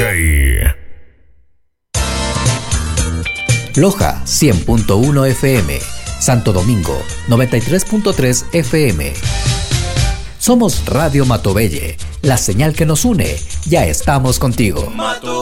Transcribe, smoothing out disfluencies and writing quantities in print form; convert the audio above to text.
DJ. Loja 100.1 FM, Santo Domingo 93.3 FM. Somos Radio Matovelle, la señal que nos une. Ya estamos contigo.